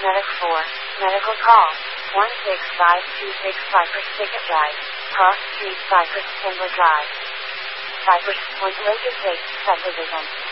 Medic 4, medical call, 16526 Cypress Ticket Drive, Cross Street, Cypress, Timber Drive. Cypress Point Lake Estates Subdivision.